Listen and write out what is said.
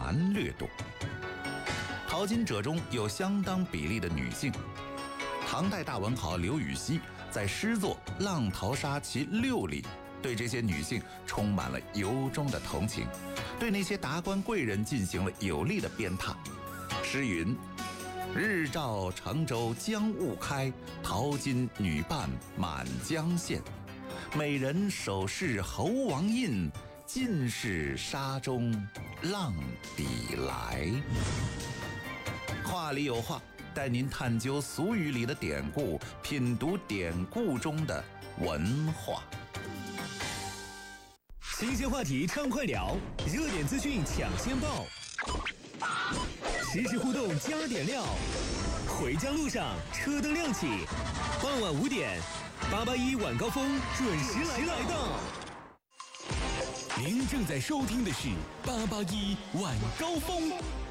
蛮掠夺。淘金者中有相当比例的女性。唐代大文豪刘禹锡在诗作《浪淘沙其六》里，对这些女性充满了由衷的同情，对那些达官贵人进行了有力的鞭挞。诗云：日照乘舟将雾开，淘金女伴满江县。美人手持侯王印，尽是沙中浪底来。话里有话，带您探究俗语里的典故，品读典故中的文化。 新鲜话题畅快聊，热点资讯抢先报，实时互动加点料。回家路上车灯亮起，傍晚5点，881晚高峰准时来到。您正在收听的是881晚高峰。